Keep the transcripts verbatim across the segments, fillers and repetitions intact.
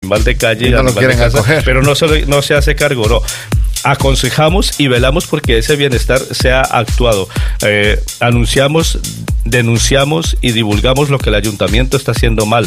animal de calle, no animal lo quieren de casa, acoger. pero no se, no se hace cargo, no. Aconsejamos y velamos porque ese bienestar sea actuado. Eh, anunciamos, denunciamos y divulgamos lo que el ayuntamiento está haciendo mal.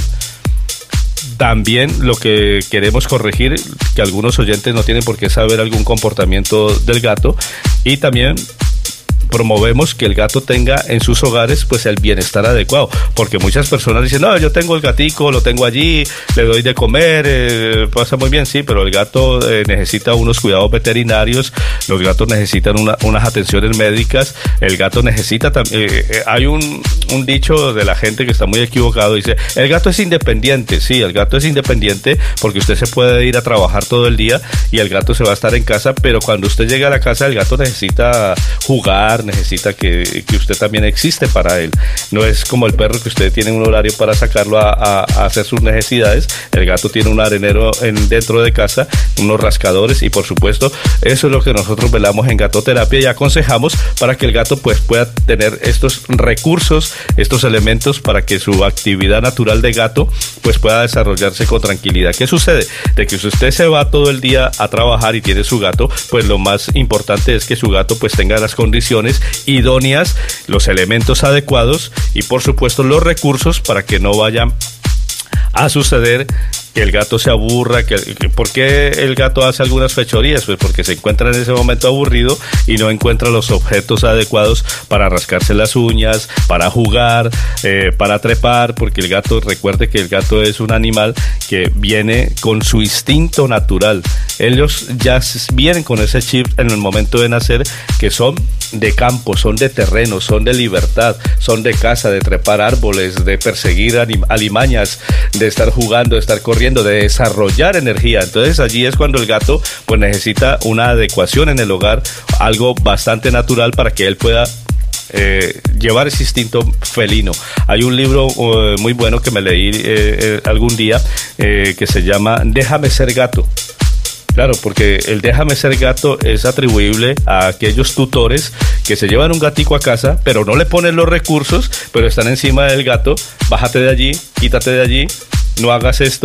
También lo que queremos corregir, que algunos oyentes no tienen por qué saber algún comportamiento del gato, y también promovemos que el gato tenga en sus hogares pues el bienestar adecuado, porque muchas personas dicen, no, yo tengo el gatico, lo tengo allí, le doy de comer, eh, pasa muy bien, sí, pero el gato eh, necesita unos cuidados veterinarios, los gatos necesitan una, unas atenciones médicas, el gato necesita también, eh, eh, hay un, un dicho de la gente que está muy equivocado, dice, el gato es independiente, sí, el gato es independiente porque usted se puede ir a trabajar todo el día y el gato se va a estar en casa, pero cuando usted llega a la casa el gato necesita jugar, necesita que, que usted también existe para él. No es como el perro que usted tiene un horario para sacarlo a, a, a hacer sus necesidades. El gato tiene un arenero en, dentro de casa, unos rascadores, y por supuesto eso es lo que nosotros velamos en Gatoterapia y aconsejamos para que el gato pues pueda tener estos recursos, estos elementos para que su actividad natural de gato pues pueda desarrollarse con tranquilidad. ¿Qué sucede? De que si usted se va todo el día a trabajar y tiene su gato, pues lo más importante es que su gato pues tenga las condiciones idóneas, los elementos adecuados y por supuesto los recursos para que no vayan a suceder que el gato se aburra. Que, que, ¿por qué el gato hace algunas fechorías? Pues porque se encuentra en ese momento aburrido y no encuentra los objetos adecuados para rascarse las uñas, para jugar, eh, para trepar, porque el gato, recuerde que el gato es un animal que viene con su instinto natural. Ellos ya vienen con ese chip en el momento de nacer, que son de campo, son de terreno, son de libertad, son de caza, de trepar árboles, de perseguir anim- alimañas, de estar jugando, de estar corriendo, de desarrollar energía. Entonces allí es cuando el gato pues necesita una adecuación en el hogar, algo bastante natural para que él pueda Eh, llevar ese instinto felino. Hay un libro uh, muy bueno que me leí eh, eh, algún día eh, que se llama Déjame ser gato. Claro, porque el déjame ser gato es atribuible a aquellos tutores que se llevan un gatico a casa, pero no le ponen los recursos, pero están encima del gato. Bájate de allí, quítate de allí, no hagas esto,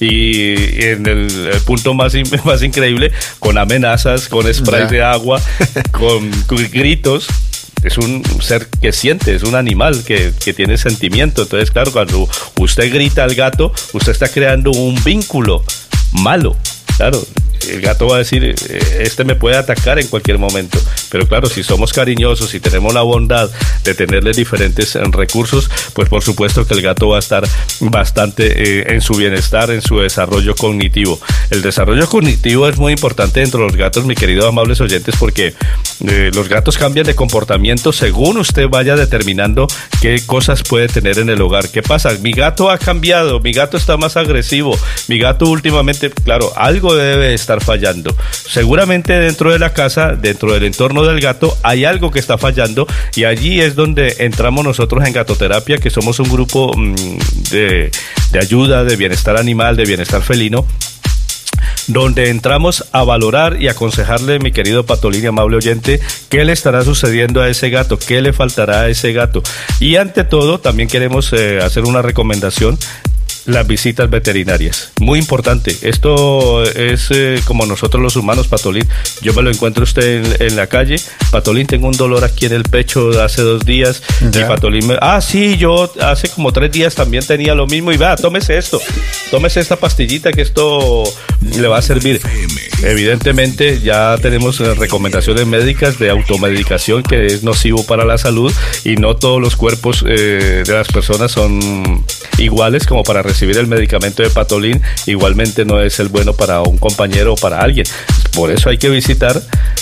y en el, el punto más, más increíble, con amenazas, con spray de agua, con, con gritos. Es un ser que siente, es un animal que, que tiene sentimiento. Entonces, claro, cuando usted grita al gato, usted está creando un vínculo malo. Claro, el gato va a decir, este me puede atacar en cualquier momento. Pero claro, si somos cariñosos y tenemos la bondad de tenerle diferentes recursos, pues por supuesto que el gato va a estar bastante eh, en su bienestar, en su desarrollo cognitivo. El desarrollo cognitivo es muy importante dentro de los gatos, mi querido amables oyentes, porque eh, los gatos cambian de comportamiento según usted vaya determinando qué cosas puede tener en el hogar. ¿Qué pasa? Mi gato ha cambiado, mi gato está más agresivo, mi gato últimamente, claro, algo debe estar fallando. Seguramente dentro de la casa, dentro del entorno del gato, hay algo que está fallando, y allí es donde entramos nosotros en Gatoterapia, que somos un grupo mmm, de, de ayuda, de bienestar animal, de bienestar felino, donde entramos a valorar y aconsejarle, mi querido Patolín y amable oyente, qué le estará sucediendo a ese gato, qué le faltará a ese gato. Y ante todo, también queremos eh, hacer una recomendación: las visitas veterinarias. Muy importante. Esto es eh, como nosotros los humanos, Patolín. Yo me lo encuentro usted en, en la calle. Patolín, tengo un dolor aquí en el pecho de hace dos días. Ya. Y Patolín me... Ah, sí, yo hace como tres días también tenía lo mismo. Y va, tómese esto. Tómese esta pastillita que esto le va a servir. Evidentemente ya tenemos recomendaciones médicas de automedicación, que es nocivo para la salud, y no todos los cuerpos eh, de las personas son iguales como para recibir el medicamento de Patolín. Igualmente no es el bueno para un compañero o para alguien. Por eso hay que visitar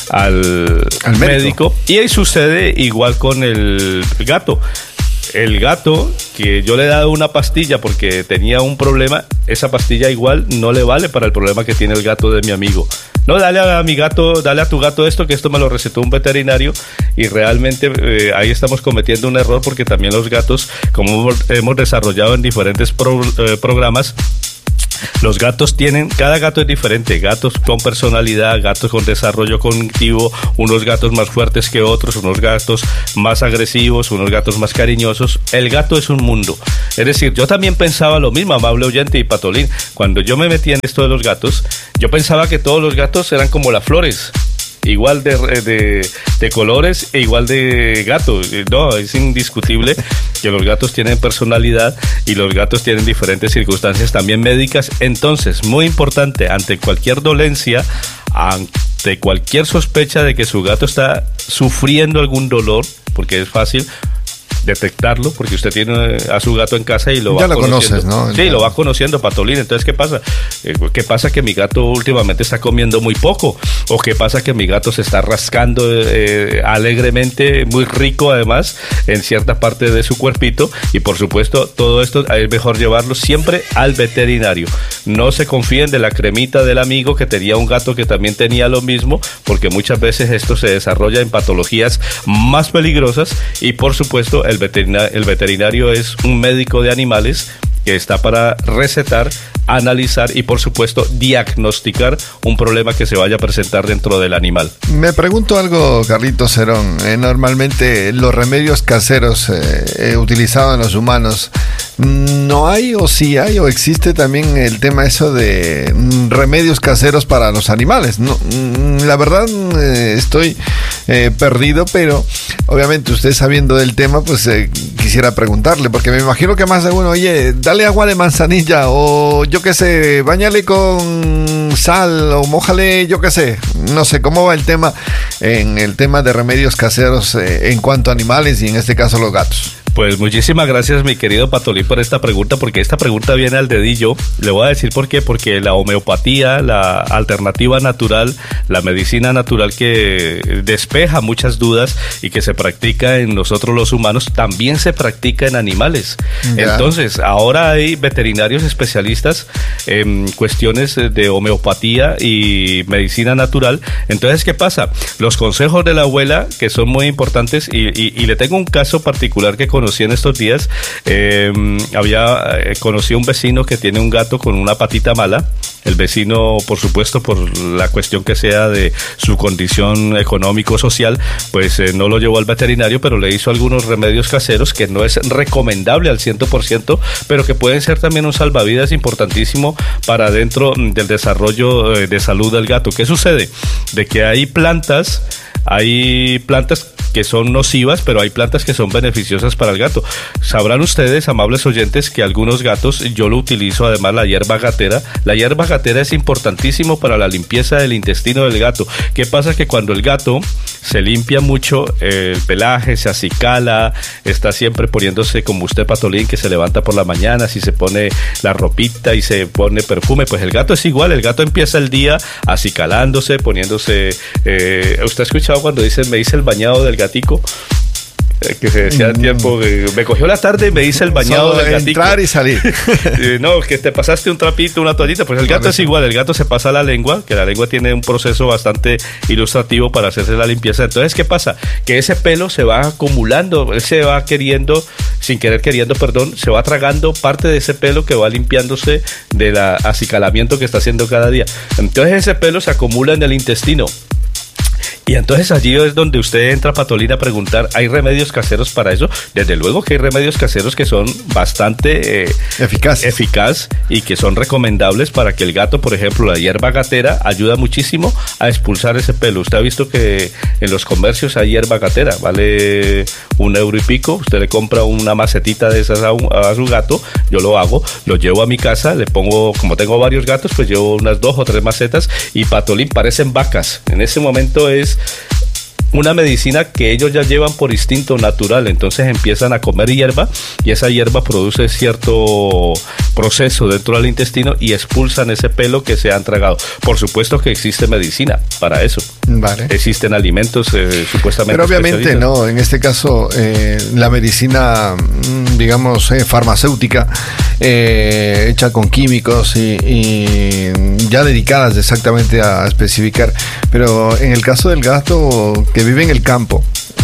al, al médico. médico. Y ahí sucede igual con el gato. El gato, que yo le he dado una pastilla porque tenía un problema, esa pastilla igual no le vale para el problema que tiene el gato de mi amigo. No, dale a mi gato, dale a tu gato esto, que esto me lo recetó un veterinario, y realmente eh, ahí estamos cometiendo un error, porque también los gatos, como hemos desarrollado en diferentes pro, eh, programas, Los gatos tienen, cada gato es diferente, gatos con personalidad, gatos con desarrollo cognitivo, unos gatos más fuertes que otros, unos gatos más agresivos, unos gatos más cariñosos. El gato es un mundo. Es decir, yo también pensaba lo mismo, amable oyente y Patolín, cuando yo me metí en esto de los gatos, yo pensaba que todos los gatos eran como las flores, igual de, de, de colores e igual de gatos. No, es indiscutible que los gatos tienen personalidad y los gatos tienen diferentes circunstancias también médicas. Entonces, muy importante, ante cualquier dolencia, ante cualquier sospecha de que su gato está sufriendo algún dolor, porque es fácil detectarlo, porque usted tiene a su gato en casa y lo ya va lo conociendo. conoces, ¿no? Sí, lo va conociendo, Patolín. Entonces, ¿qué pasa? Eh, ¿Qué pasa? Que mi gato últimamente está comiendo muy poco, o qué pasa que mi gato se está rascando eh, alegremente, muy rico además, en cierta parte de su cuerpito, y por supuesto, todo esto es mejor llevarlo siempre al veterinario. No se confíen de la cremita del amigo que tenía un gato que también tenía lo mismo, porque muchas veces esto se desarrolla en patologías más peligrosas, y por supuesto, El veterinario, el veterinario es un médico de animales que está para recetar, analizar y por supuesto diagnosticar un problema que se vaya a presentar dentro del animal. Me pregunto algo, Carlitos Cerón. Eh, normalmente los remedios caseros eh, eh, utilizados en los humanos, ¿no hay o sí hay o existe también el tema eso de mm, remedios caseros para los animales? No, mm, la verdad eh, estoy eh, perdido, pero obviamente usted sabiendo del tema, pues eh, quisiera preguntarle, porque me imagino que más de uno, oye, dale agua de manzanilla, o yo qué sé, báñale con sal, o mójale, yo qué sé, no sé, ¿cómo va el tema en el tema de remedios caseros eh, en cuanto a animales y en este caso los gatos? Pues muchísimas gracias, mi querido Patolín, por esta pregunta, porque esta pregunta viene al dedillo. Le voy a decir por qué, porque la homeopatía, la alternativa natural, la medicina natural que despeja muchas dudas y que se practica en nosotros los humanos, también se practica en animales. Ya. Entonces, ahora hay veterinarios especialistas en cuestiones de homeopatía y medicina natural. Entonces, ¿qué pasa? Los consejos de la abuela, que son muy importantes, y, y, y le tengo un caso particular que con conocí en estos días. Eh, había eh, conocí a un vecino que tiene un gato con una patita mala. El vecino, por supuesto, por la cuestión que sea de su condición económico-social, pues eh, no lo llevó al veterinario, pero le hizo algunos remedios caseros que no es recomendable al cien por ciento, pero que pueden ser también un salvavidas importantísimo para dentro del desarrollo eh, de salud del gato. ¿Qué sucede? De que hay plantas, hay plantas que son nocivas, pero hay plantas que son beneficiosas para el gato. Sabrán ustedes, amables oyentes, que algunos gatos, yo lo utilizo además la hierba gatera. La hierba gatera es importantísimo para la limpieza del intestino del gato. ¿Qué pasa? Que cuando el gato se limpia mucho el pelaje, se acicala, está siempre poniéndose como usted, Patolín, que se levanta por la mañana, si se pone la ropita y se pone perfume, pues el gato es igual, el gato empieza el día acicalándose, poniéndose... Eh, ¿usted ha escuchado cuando dicen, me hice el bañado del gatico? Que se decía al tiempo, que me cogió la tarde y me hice el bañado Solo del gatico. Entrar y salir. No, que te pasaste un trapito, una toallita. Pues el gato es igual, el gato se pasa la lengua, que la lengua tiene un proceso bastante ilustrativo para hacerse la limpieza. Entonces, ¿qué pasa? Que ese pelo se va acumulando, él se va queriendo, sin querer queriendo, perdón, se va tragando parte de ese pelo que va limpiándose del acicalamiento que está haciendo cada día. Entonces ese pelo se acumula en el intestino. Y entonces allí es donde usted entra, Patolín, a preguntar, ¿hay remedios caseros para eso? Desde luego que hay remedios caseros que son bastante eh, eficaz. eficaz y que son recomendables para que el gato, por ejemplo, la hierba gatera ayuda muchísimo a expulsar ese pelo. Usted ha visto que en los comercios hay hierba gatera, vale un euro y pico, usted le compra una macetita de esas a, un, a su gato, yo lo hago, lo llevo a mi casa, le pongo, como tengo varios gatos, pues llevo unas dos o tres macetas y, Patolín, parecen vacas. En ese momento es una medicina que ellos ya llevan por instinto natural, entonces empiezan a comer hierba y esa hierba produce cierto proceso dentro del intestino y expulsan ese pelo que se han tragado. Por supuesto que existe medicina para eso. Vale. Existen alimentos eh, supuestamente. Pero obviamente no, en este caso eh, la medicina, digamos, eh, farmacéutica, eh, hecha con químicos y, y ya dedicadas exactamente a especificar. Pero en el caso del gato que vive en el campo,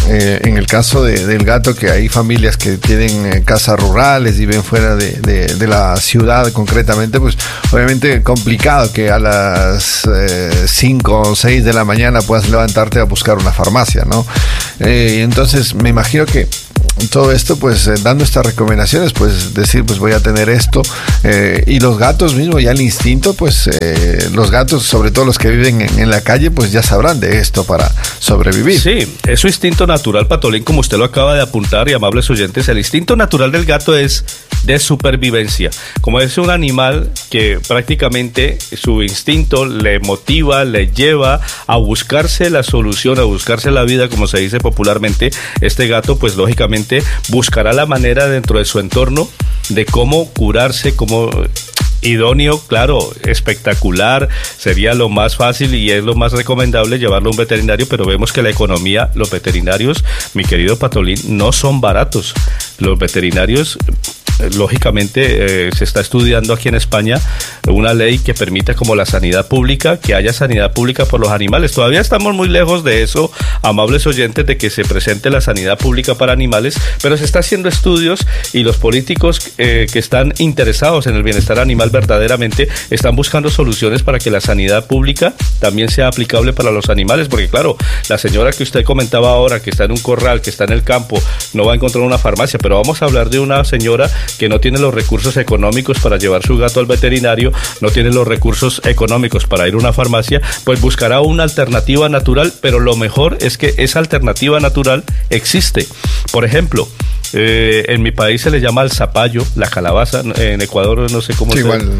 eh, en el caso de, del gato, que hay familias que tienen eh, casas rurales y viven fuera de, de, de la ciudad concretamente, pues obviamente complicado que a las cinco o seis de la mañana puedas levantarte a buscar una farmacia, ¿no? Eh, entonces me imagino que todo esto, pues eh, dando estas recomendaciones, pues decir, pues voy a tener esto, eh, y los gatos mismos, ya el instinto, pues eh, los gatos, sobre todo los que viven en, en la calle, pues ya sabrán de esto para sobrevivir. Sí, es su instinto natural, Patolín, como usted lo acaba de apuntar, y amables oyentes, el instinto natural del gato es de supervivencia. Como es un animal que prácticamente su instinto le motiva, le lleva a buscarse la solución, a buscarse la vida, como se dice popularmente, este gato, pues lógicamente buscará la manera dentro de su entorno de cómo curarse, cómo idóneo, claro, espectacular, sería lo más fácil y es lo más recomendable llevarlo a un veterinario, pero vemos que la economía, los veterinarios, mi querido Patolín, no son baratos. Los veterinarios, lógicamente, eh, se está estudiando aquí en España una ley que permita como la sanidad pública, que haya sanidad pública por los animales. Todavía estamos muy lejos de eso, amables oyentes, de que se presente la sanidad pública para animales, pero se está haciendo estudios y los políticos eh, que están interesados en el bienestar animal verdaderamente están buscando soluciones para que la sanidad pública también sea aplicable para los animales, porque claro, la señora que usted comentaba ahora, que está en un corral, que está en el campo, no va a encontrar una farmacia, pero vamos a hablar de una señora que no tiene los recursos económicos para llevar su gato al veterinario, no tiene los recursos económicos para ir a una farmacia, pues buscará una alternativa natural, pero lo mejor es que esa alternativa natural existe. Por ejemplo, eh, en mi país se le llama el zapallo, la calabaza, en Ecuador no sé cómo sí, se igual,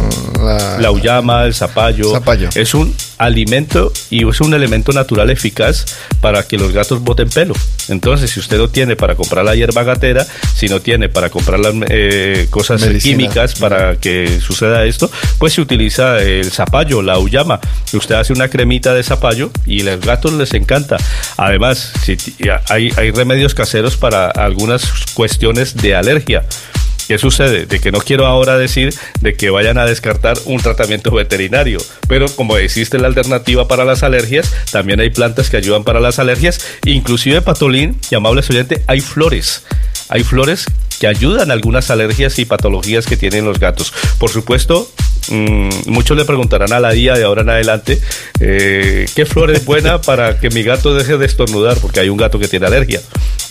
la, la uyama, el zapallo, zapallo, es un alimento y es un elemento natural eficaz para que los gatos boten pelo. Entonces, si usted no tiene para comprar la hierba gatera, si no tiene para comprar las eh, cosas Medicina. químicas para que suceda esto, pues se utiliza el zapallo, la uyama. Usted hace una cremita de zapallo y a los gatos les encanta. Además, si, hay, hay remedios caseros para algunas cuestiones de alergia. ¿Qué sucede? De que no quiero ahora decir de que vayan a descartar un tratamiento veterinario, pero como existe la alternativa para las alergias, también hay plantas que ayudan para las alergias, inclusive, Patolín y amables oyentes, hay flores, hay flores que ayudan a algunas alergias y patologías que tienen los gatos. Por supuesto, mmm, muchos le preguntarán a la I A de ahora en adelante, eh, ¿qué flor es buena para que mi gato deje de estornudar? Porque hay un gato que tiene alergia.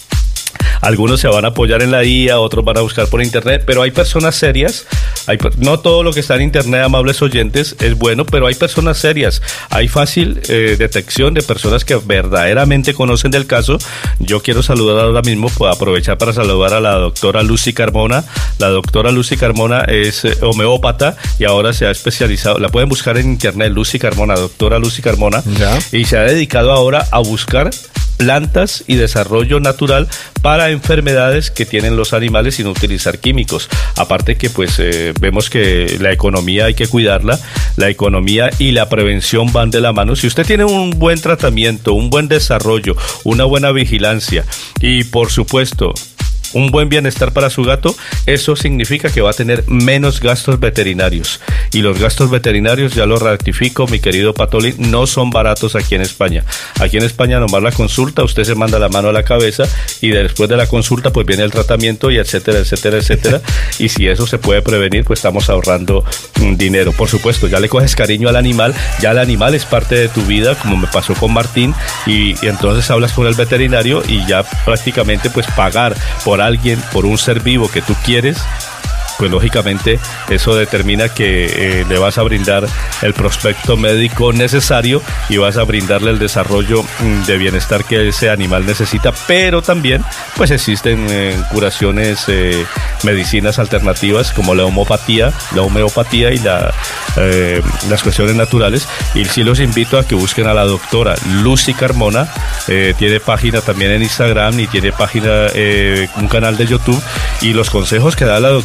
Algunos se van a apoyar en la I A, otros van a buscar por internet, pero hay personas serias, hay, no todo lo que está en internet, amables oyentes, es bueno, pero hay personas serias, hay fácil eh, detección de personas que verdaderamente conocen del caso. Yo quiero saludar ahora mismo, puedo aprovechar para saludar a la doctora Lucy Carmona. La doctora Lucy Carmona es eh, homeópata y ahora se ha especializado, la pueden buscar en internet, Lucy Carmona, doctora Lucy Carmona, ¿ya? Y se ha dedicado ahora a buscar plantas y desarrollo natural para enfermedades que tienen los animales sin utilizar químicos. Aparte que pues eh, vemos que la economía hay que cuidarla, la economía y la prevención van de la mano. Si usted tiene un buen tratamiento, un buen desarrollo, una buena vigilancia y por supuesto un buen bienestar para su gato, eso significa que va a tener menos gastos veterinarios. Y los gastos veterinarios, ya lo ratifico, mi querido Patolín, no son baratos aquí en España. Aquí en España nomás la consulta, usted se manda la mano a la cabeza y después de la consulta pues viene el tratamiento y etcétera, etcétera, etcétera. Y si eso se puede prevenir, pues estamos ahorrando mm, dinero. Por supuesto, ya le coges cariño al animal, ya el animal es parte de tu vida, como me pasó con Martín, y, y entonces hablas con el veterinario y ya prácticamente pues pagar por alguien, por un ser vivo que tú quieres, pues lógicamente eso determina que eh, le vas a brindar el prospecto médico necesario y vas a brindarle el desarrollo mm, de bienestar que ese animal necesita, pero también pues existen eh, curaciones, eh, medicinas alternativas como la homeopatía, la homeopatía y la, eh, las cuestiones naturales, y sí los invito a que busquen a la doctora Lucy Carmona, eh, tiene página también en Instagram y tiene página, eh, un canal de YouTube, y los consejos que da la doctora Lucy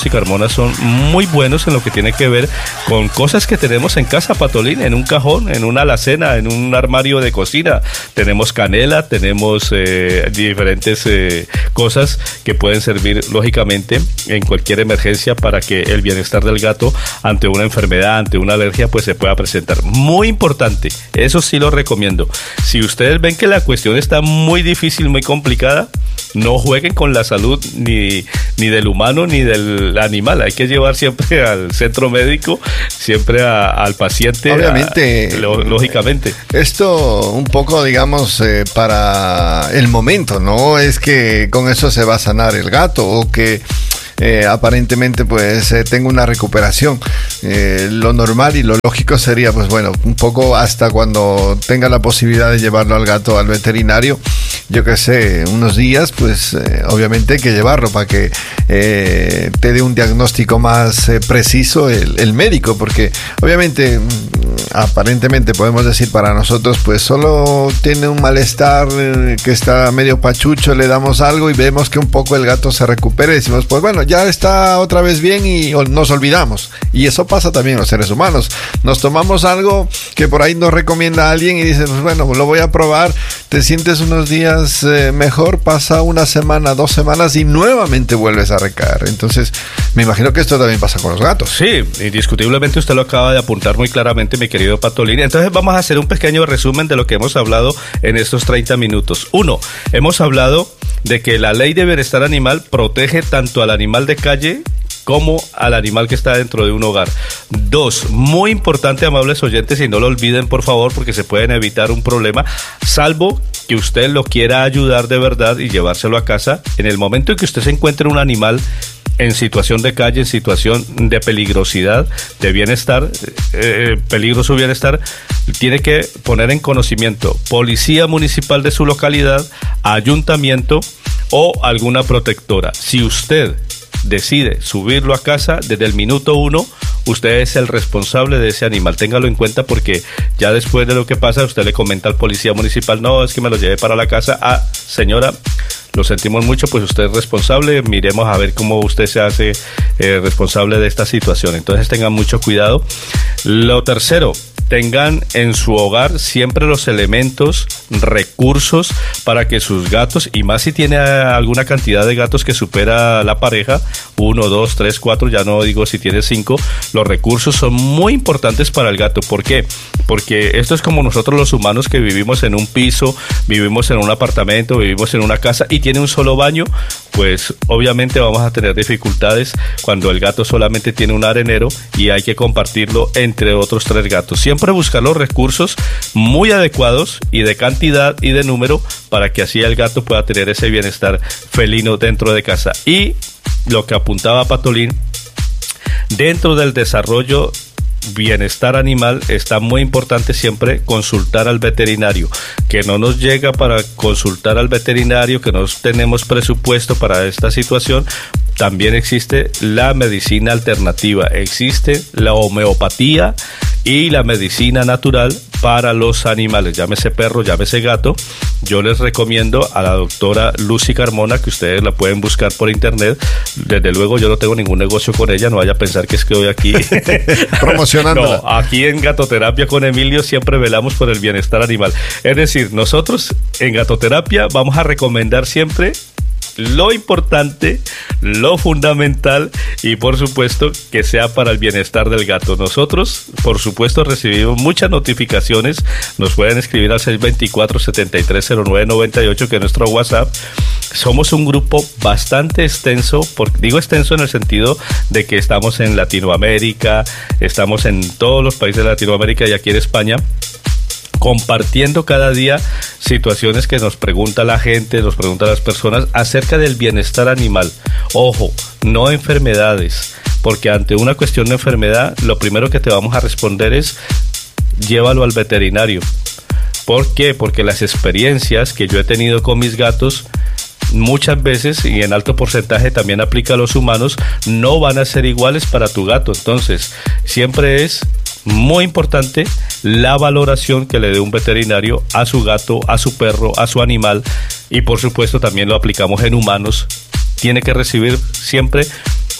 Luz y Carmona son muy buenos en lo que tiene que ver con cosas que tenemos en casa, Patolín, en un cajón, en una alacena, en un armario de cocina. Tenemos canela, tenemos eh, diferentes eh, cosas que pueden servir, lógicamente, en cualquier emergencia para que el bienestar del gato ante una enfermedad, ante una alergia, pues se pueda presentar. Muy importante, eso sí lo recomiendo. Si ustedes ven que la cuestión está muy difícil, muy complicada, no jueguen con la salud ni, ni del humano ni del animal. Hay que llevar siempre al centro médico, siempre a, al paciente. Obviamente, a, lo, lógicamente. Esto un poco, digamos, eh, para el momento, no es que con eso se va a sanar el gato o que Eh, aparentemente pues eh, tengo una recuperación. Eh, lo normal y lo lógico sería pues bueno, un poco hasta cuando tenga la posibilidad de llevarlo al gato al veterinario, yo que sé, unos días, pues eh, obviamente hay que llevarlo para que eh, te dé un diagnóstico más eh, preciso el, el médico, porque obviamente aparentemente podemos decir para nosotros pues solo tiene un malestar eh, que está medio pachucho, le damos algo y vemos que un poco el gato se recupera y decimos pues bueno, ya está otra vez bien y nos olvidamos. Y eso pasa también en los seres humanos. Nos tomamos algo que por ahí nos recomienda alguien y dices, pues bueno, lo voy a probar, te sientes unos días eh, mejor, pasa una semana, dos semanas y nuevamente vuelves a recaer. Entonces, me imagino que esto también pasa con los gatos. Sí, indiscutiblemente usted lo acaba de apuntar muy claramente, mi querido Patolín. Entonces vamos a hacer un pequeño resumen de lo que hemos hablado en estos treinta minutos. Uno, hemos hablado de que la ley de bienestar animal protege tanto al animal de calle como al animal que está dentro de un hogar. Dos, muy importante, amables oyentes, y no lo olviden por favor, porque se pueden evitar un problema, salvo que usted lo quiera ayudar de verdad y llevárselo a casa. En el momento en que usted se encuentre un animal en situación de calle, en situación de peligrosidad, de bienestar, eh, peligro su bienestar, tiene que poner en conocimiento policía municipal de su localidad, ayuntamiento o alguna protectora. Si usted decide subirlo a casa, desde el minuto uno, usted es el responsable de ese animal. Téngalo en cuenta, porque ya después de lo que pasa, usted le comenta al policía municipal, no, es que me lo llevé para la casa. Ah, señora, lo sentimos mucho, pues usted es responsable, miremos a ver cómo usted se hace eh, responsable de esta situación. Entonces tengan mucho cuidado. Lo tercero, tengan en su hogar siempre los elementos, recursos para que sus gatos, y más si tiene alguna cantidad de gatos que supera la pareja, uno, dos, tres, cuatro, ya no digo si tiene cinco, los recursos son muy importantes para el gato. ¿Por qué? Porque esto es como nosotros los humanos, que vivimos en un piso, vivimos en un apartamento, vivimos en una casa y tiene un solo baño, pues obviamente vamos a tener dificultades cuando el gato solamente tiene un arenero y hay que compartirlo entre otros tres gatos. Siempre buscar los recursos muy adecuados y de cantidad y de número para que así el gato pueda tener ese bienestar felino dentro de casa. Y lo que apuntaba Patolín, dentro del desarrollo bienestar animal está muy importante siempre consultar al veterinario, que no nos llega para consultar al veterinario, que no tenemos presupuesto para esta situación. También existe la medicina alternativa, existe la homeopatía y la medicina natural para los animales, llámese perro, llámese gato. Yo les recomiendo a la doctora Lucy Carmona, que ustedes la pueden buscar por internet. Desde luego yo no tengo ningún negocio con ella, no vaya a pensar que es que hoy aquí promocionándola. No, aquí en Gatoterapia con Emilio siempre velamos por el bienestar animal. Es decir, nosotros en Gatoterapia vamos a recomendar siempre lo importante, lo fundamental, y por supuesto que sea para el bienestar del gato. Nosotros, por supuesto, recibimos muchas notificaciones. Nos pueden escribir al seis dos cuatro, siete tres cero nueve nueve ocho, que es nuestro WhatsApp. Somos un grupo bastante extenso, por, digo extenso en el sentido de que estamos en Latinoamérica, estamos en todos los países de Latinoamérica y aquí en España, compartiendo cada día situaciones que nos pregunta la gente, nos preguntan las personas acerca del bienestar animal. Ojo, no enfermedades, porque ante una cuestión de enfermedad, lo primero que te vamos a responder es llévalo al veterinario. ¿Por qué? Porque las experiencias que yo he tenido con mis gatos, muchas veces, y en alto porcentaje también aplica a los humanos, no van a ser iguales para tu gato. Entonces, siempre es muy importante la valoración que le dé un veterinario a su gato, a su perro, a su animal, y por supuesto también lo aplicamos en humanos. Tiene que recibir siempre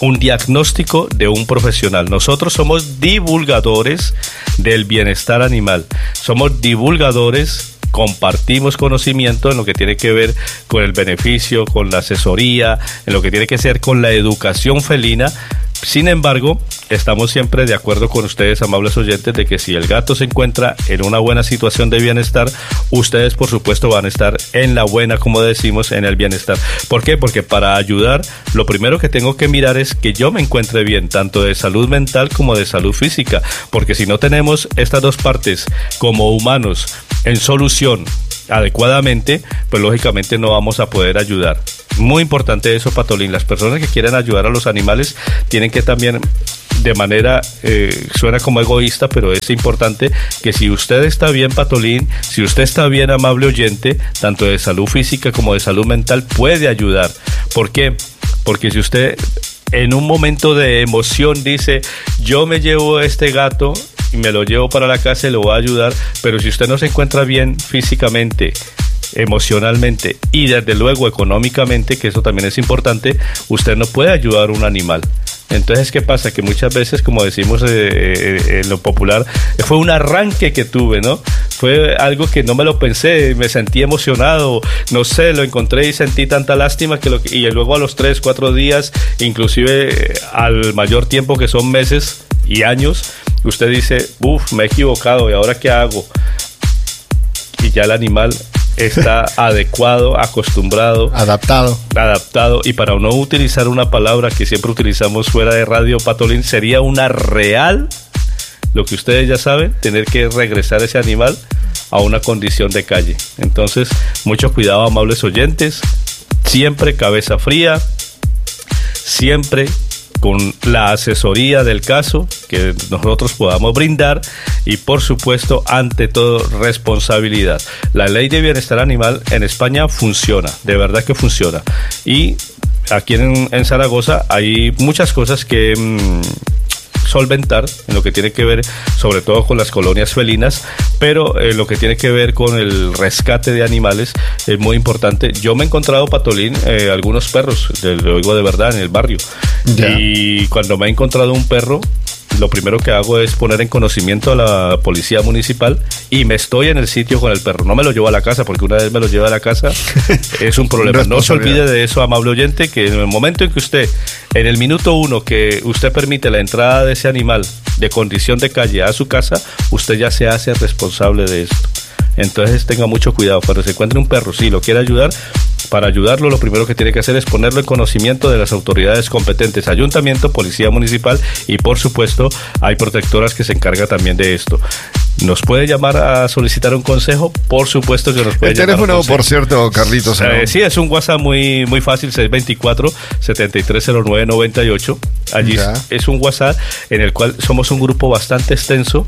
un diagnóstico de un profesional. Nosotros somos divulgadores del bienestar animal. Somos divulgadores, compartimos conocimiento en lo que tiene que ver con el beneficio, con la asesoría, en lo que tiene que ver con la educación felina. Sin embargo, estamos siempre de acuerdo con ustedes, amables oyentes, de que si el gato se encuentra en una buena situación de bienestar, ustedes por supuesto van a estar en la buena, como decimos, en el bienestar. ¿Por qué? Porque para ayudar, lo primero que tengo que mirar es que yo me encuentre bien, tanto de salud mental como de salud física, porque si no tenemos estas dos partes como humanos en solución adecuadamente, pues lógicamente no vamos a poder ayudar. Muy importante eso, Patolín. Las personas que quieren ayudar a los animales tienen que también, de manera, eh, suena como egoísta, pero es importante que si usted está bien, Patolín, si usted está bien, amable oyente, tanto de salud física como de salud mental, puede ayudar. ¿Por qué? Porque si usted en un momento de emoción dice, yo me llevo este gato y me lo llevo para la casa y lo voy a ayudar, pero si usted no se encuentra bien físicamente, emocionalmente y desde luego económicamente, que eso también es importante, usted no puede ayudar a un animal. Entonces, ¿qué pasa? Que muchas veces, como decimos eh, eh, en lo popular, fue un arranque que tuve, ¿no? Fue algo que no me lo pensé, me sentí emocionado, no sé, lo encontré y sentí tanta lástima que lo, y luego a los tres, cuatro días, inclusive al mayor tiempo que son meses y años, usted dice, uff, me he equivocado, ¿y ahora qué hago? Y ya el animal está adecuado, acostumbrado, adaptado. Adaptado. Y para no utilizar una palabra que siempre utilizamos fuera de radio, Patolín, sería una real, lo que ustedes ya saben, tener que regresar ese animal a una condición de calle. Entonces, mucho cuidado, amables oyentes, siempre cabeza fría, siempre con la asesoría del caso que nosotros podamos brindar y por supuesto ante todo responsabilidad. La ley de bienestar animal en España funciona, de verdad que funciona, y aquí en, en Zaragoza hay muchas cosas que mmm, solventar en lo que tiene que ver sobre todo con las colonias felinas, pero en lo que tiene que ver con el rescate de animales es muy importante. Yo me he encontrado, Patolín, eh, algunos perros, lo digo de verdad, en el barrio, yeah. Y cuando me he encontrado un perro, lo primero que hago es poner en conocimiento a la policía municipal y me estoy en el sitio con el perro. No me lo llevo a la casa, porque una vez me lo llevo a la casa es un problema. No se olvide de eso, amable oyente, que en el momento en que usted, en el minuto uno que usted permite la entrada de ese animal de condición de calle a su casa, usted ya se hace responsable de esto. Entonces tenga mucho cuidado. Cuando se encuentre un perro, si lo quiere ayudar, para ayudarlo lo primero que tiene que hacer es ponerlo en conocimiento de las autoridades competentes, ayuntamiento, policía municipal, y por supuesto hay protectoras que se encargan también de esto. ¿Nos puede llamar a solicitar un consejo? Por supuesto que nos puede el llamar. El teléfono, por cierto, Carlitos. Eh, sí, es un WhatsApp muy, muy fácil, seis dos cuatro, siete tres cero nueve, nueve ocho. Allí ya. Es un WhatsApp en el cual somos un grupo bastante extenso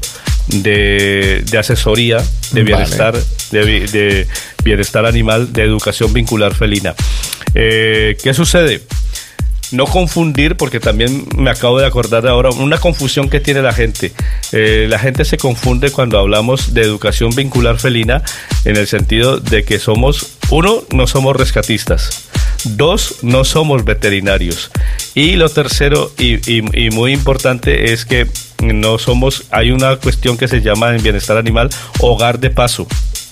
de, de asesoría, de bienestar, vale. de, de bienestar animal, de educación vincular felina. Eh, ¿Qué sucede? No confundir, porque también me acabo de acordar ahora una confusión que tiene la gente. Eh, la gente se confunde cuando hablamos de educación vincular felina, en el sentido de que somos, uno, no somos rescatistas, dos, no somos veterinarios, y lo tercero y, y, y muy importante es que no somos, hay una cuestión que se llama en bienestar animal hogar de paso.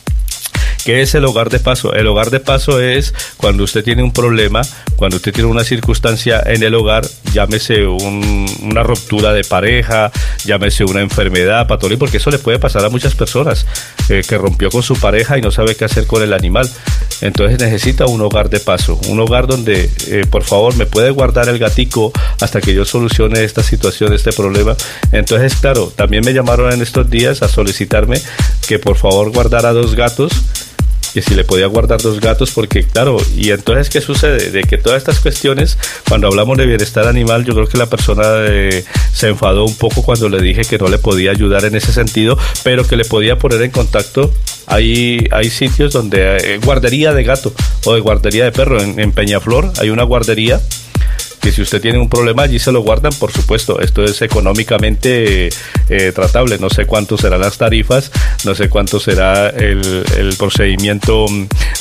¿Qué es el hogar de paso? El hogar de paso es cuando usted tiene un problema, cuando usted tiene una circunstancia en el hogar, llámese un, una ruptura de pareja, llámese una enfermedad, Patolín, porque eso le puede pasar a muchas personas, eh, que rompió con su pareja y no sabe qué hacer con el animal. Entonces necesita un hogar de paso, un hogar donde, eh, por favor, me puede guardar el gatico hasta que yo solucione esta situación, este problema. Entonces, claro, también me llamaron en estos días a solicitarme que por favor guardara dos gatos, que si le podía guardar dos gatos, porque claro, y entonces ¿qué sucede? De que todas estas cuestiones, cuando hablamos de bienestar animal, yo creo que la persona eh, se enfadó un poco cuando le dije que no le podía ayudar en ese sentido, pero que le podía poner en contacto. Hay, hay sitios donde eh, guardería de gato o de guardería de perro. En, en Peñaflor hay una guardería que si usted tiene un problema allí se lo guardan, por supuesto. Esto es económicamente eh, tratable. No sé cuánto serán las tarifas, no sé cuánto será el, el procedimiento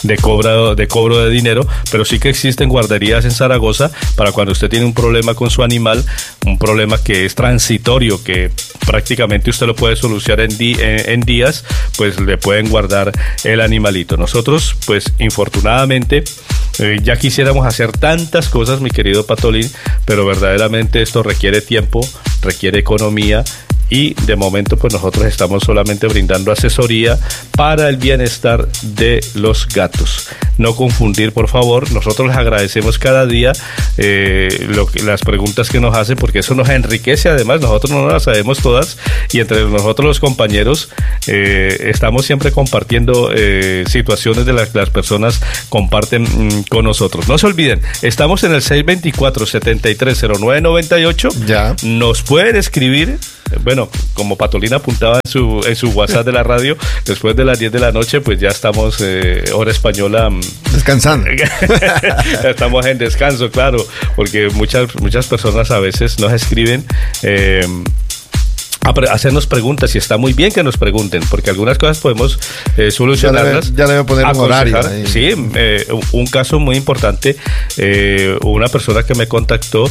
de cobro, de cobro de dinero, pero sí que existen guarderías en Zaragoza para cuando usted tiene un problema con su animal, un problema que es transitorio, que prácticamente usted lo puede solucionar en, di, en, en días, pues le pueden guardar el animalito. Nosotros, pues infortunadamente, eh, ya quisiéramos hacer tantas cosas, mi querido Patolín, pero verdaderamente esto requiere tiempo, requiere economía, y de momento pues nosotros estamos solamente brindando asesoría para el bienestar de los gatos. No confundir, por favor. Nosotros les agradecemos cada día eh, lo que, las preguntas que nos hacen, porque eso nos enriquece. Además, nosotros no las sabemos todas, y entre nosotros los compañeros eh, estamos siempre compartiendo eh, situaciones de las que las personas comparten mmm, con nosotros. No se olviden, estamos en el seis dos cuatro, siete tres cero nueve nueve ocho. Ya. Nos pueden escribir. Bueno, como Patolín apuntaba en su, en su WhatsApp de la radio, después de las diez de la noche, pues ya estamos, eh, hora española, descansando. Estamos en descanso, claro, porque muchas, muchas personas a veces nos escriben eh, a pre- hacernos preguntas, y está muy bien que nos pregunten, porque algunas cosas podemos eh, solucionarlas. Ya le, ya le voy a poner un horario ahí. Sí, eh, un caso muy importante, eh, una persona que me contactó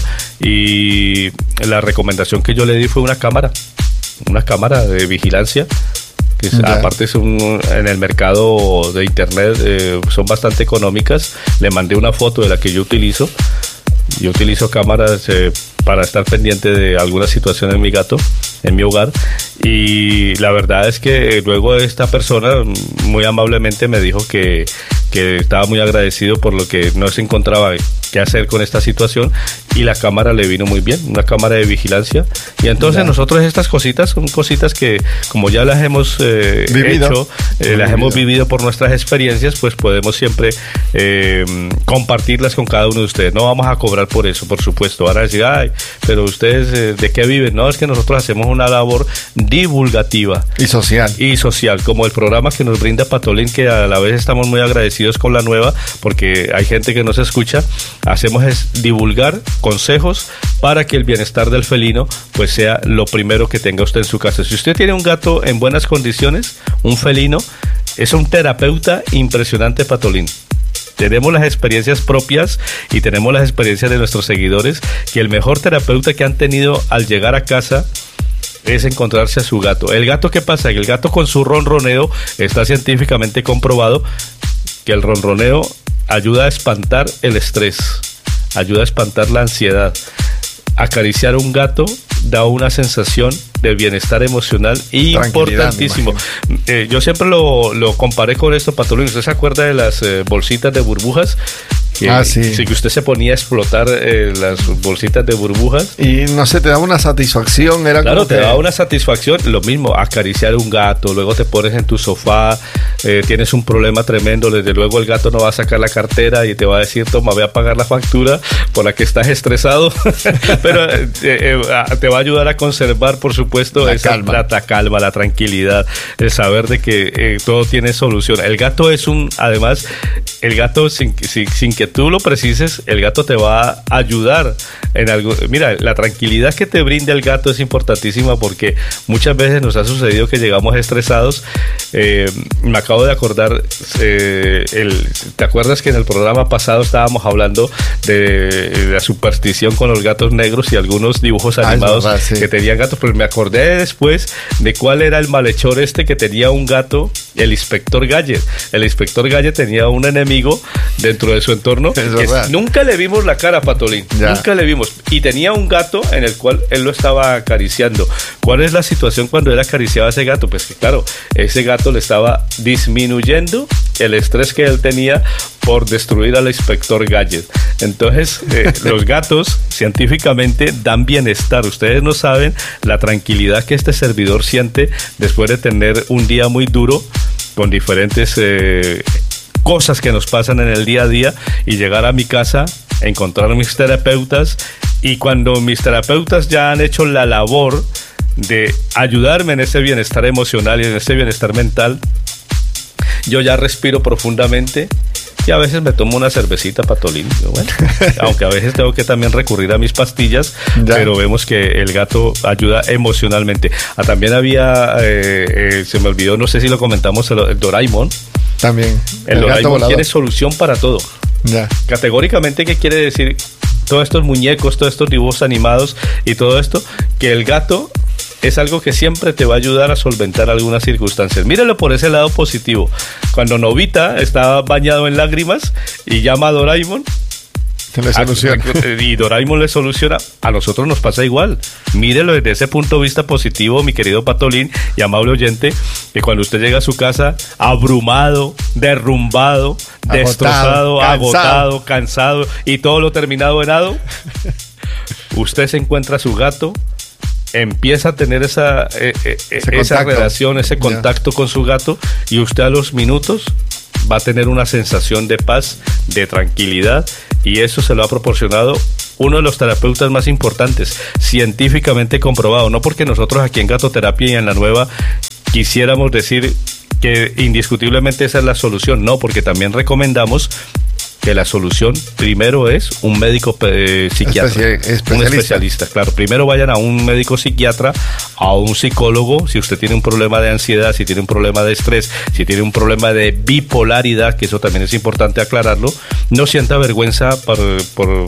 y la recomendación que yo le di fue una cámara, una cámara de vigilancia, que es, aparte es un, en el mercado de internet eh, son bastante económicas. Le mandé una foto de la que yo utilizo. Yo utilizo cámaras eh, para estar pendiente de alguna situación en mi gato, en mi hogar, y la verdad es que luego esta persona muy amablemente me dijo que, que estaba muy agradecido por lo que no se encontraba qué hacer con esta situación, y la cámara le vino muy bien, una cámara de vigilancia. Y entonces ya. Nosotros estas cositas son cositas que, como ya las hemos eh, hecho, eh, las hemos vivido por nuestras experiencias, pues podemos siempre eh, compartirlas con cada uno de ustedes. No vamos a cobrar por eso, por supuesto. Van a decir, ay, pero ustedes eh, ¿de qué viven? No, es que nosotros hacemos una labor divulgativa y social y social, como el programa que nos brinda Patolín, que a la vez estamos muy agradecidos con la nueva, porque hay gente que nos escucha. Hacemos es divulgar consejos para que el bienestar del felino pues sea lo primero que tenga usted en su casa. Si usted tiene un gato en buenas condiciones, un felino, es un terapeuta impresionante, Patolín. Tenemos las experiencias propias y tenemos las experiencias de nuestros seguidores, que el mejor terapeuta que han tenido al llegar a casa es encontrarse a su gato. El gato, ¿qué pasa? Que el gato con su ronroneo está científicamente comprobado que el ronroneo ayuda a espantar el estrés, ayuda a espantar la ansiedad. Acariciar a un gato da una sensación de bienestar emocional importantísimo. Eh, yo siempre lo, lo comparé con esto, Patolín. ¿Usted se acuerda de las eh, bolsitas de burbujas? Que, ah, sí. sí, que usted se ponía a explotar eh, las bolsitas de burbujas. Y no sé, te daba una satisfacción. Era claro, como te que... daba una satisfacción. Lo mismo, acariciar un gato, luego te pones en tu sofá, eh, tienes un problema tremendo, desde luego el gato no va a sacar la cartera y te va a decir, toma, voy a pagar la factura por la que estás estresado. Pero eh, eh, te va a ayudar a conservar, por supuesto, la esa calma. La, la calma, la tranquilidad, el saber de que eh, todo tiene solución. El gato es un, además, el gato sin, sin, sin que tú lo precises, el gato te va a ayudar en algo. Mira, la tranquilidad que te brinda el gato es importantísima, porque muchas veces nos ha sucedido que llegamos estresados. Eh, me acabo de acordar, eh, el, ¿te acuerdas que en el programa pasado estábamos hablando de, de la superstición con los gatos negros y algunos dibujos animados ah, verdad, sí. que tenían gatos? Pues me acordé después de cuál era el malhechor este que tenía un gato, el inspector Gadget. El inspector Gadget tenía un enemigo dentro de su entorno que nunca le vimos la cara, Patolín, ya. nunca le vimos, y tenía un gato en el cual él lo estaba acariciando. ¿Cuál es la situación cuando él acariciaba a ese gato? Pues que claro, ese gato le estaba disminuyendo el estrés que él tenía por destruir al inspector Gadget. Entonces, eh, los gatos científicamente dan bienestar. Ustedes no saben la tranquilidad que este servidor siente después de tener un día muy duro con diferentes eh, cosas que nos pasan en el día a día, y llegar a mi casa, encontrar a mis terapeutas, y cuando mis terapeutas ya han hecho la labor de ayudarme en ese bienestar emocional y en ese bienestar mental, yo ya respiro profundamente y a veces me tomo una cervecita, Patolín. Bueno, aunque a veces tengo que también recurrir a mis pastillas, ya. Pero vemos que el gato ayuda emocionalmente. Ah, también había, eh, eh, se me olvidó, no sé si lo comentamos, el, el Doraemon. También. El, el Doraemon tiene solución para todo. Ya. Categóricamente, ¿qué quiere decir? Todos estos muñecos, todos estos dibujos animados y todo esto, que el gato es algo que siempre te va a ayudar a solventar algunas circunstancias. Míralo por ese lado positivo. Cuando Nobita está bañado en lágrimas y llama a Doraemon, se le soluciona. Y Doraemon le soluciona. A nosotros nos pasa igual. Mírelo desde ese punto de vista positivo, mi querido Patolín y amable oyente, que cuando usted llega a su casa abrumado, derrumbado, agotado, destrozado, cansado. agotado, cansado y todo lo terminado en ado, usted se encuentra a su gato, empieza a tener esa, eh, eh, esa relación, ese contacto yeah. con su gato, y usted a los minutos va a tener una sensación de paz, de tranquilidad, y eso se lo ha proporcionado uno de los terapeutas más importantes, científicamente comprobado. No porque nosotros aquí en Gatoterapia y en La Nueva quisiéramos decir que indiscutiblemente esa es la solución, no, porque también recomendamos que la solución primero es un médico eh, psiquiatra, Especi- un especialista. Claro, primero vayan a un médico psiquiatra, a un psicólogo, si usted tiene un problema de ansiedad, si tiene un problema de estrés, si tiene un problema de bipolaridad, que eso también es importante aclararlo. No sienta vergüenza por, por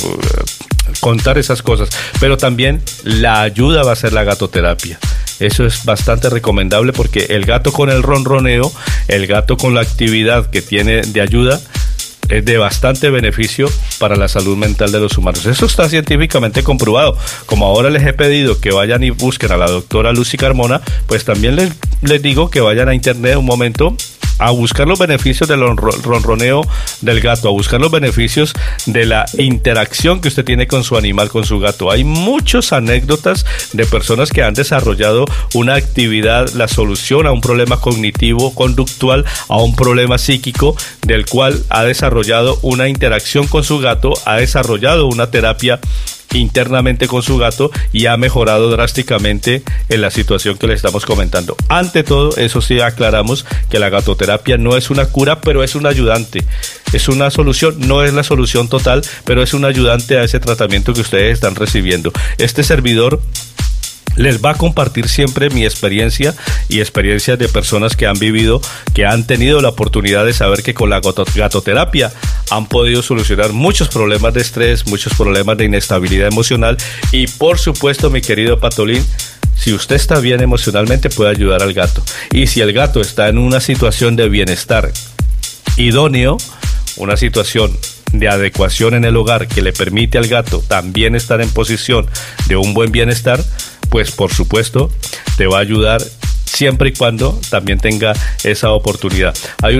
contar esas cosas, pero también la ayuda va a ser la gatoterapia. Eso es bastante recomendable, porque el gato con el ronroneo, el gato con la actividad que tiene de ayuda, es de bastante beneficio para la salud mental de los humanos. Eso está científicamente comprobado. Como ahora les he pedido que vayan y busquen a la doctora Lucy Carmona, pues también les, les digo que vayan a internet un momento a buscar los beneficios del ronroneo del gato, a buscar los beneficios de la interacción que usted tiene con su animal, con su gato. Hay muchas anécdotas de personas que han desarrollado una actividad, la solución a un problema cognitivo, conductual, a un problema psíquico, del cual ha desarrollado una interacción con su gato, ha desarrollado una terapia internamente con su gato y ha mejorado drásticamente en la situación que le estamos comentando. Ante todo, eso sí aclaramos que la gatoterapia no es una cura, pero es un ayudante, es una solución, no es la solución total, pero es un ayudante a ese tratamiento que ustedes están recibiendo. Este servidor les va a compartir siempre mi experiencia y experiencias de personas que han vivido, que han tenido la oportunidad de saber que con la gatoterapia han podido solucionar muchos problemas de estrés, muchos problemas de inestabilidad emocional, y por supuesto, mi querido Patolín, si usted está bien emocionalmente, puede ayudar al gato. Y si el gato está en una situación de bienestar idóneo, una situación de adecuación en el hogar que le permite al gato también estar en posición de un buen bienestar, pues por supuesto te va a ayudar siempre y cuando también tenga esa oportunidad. Hay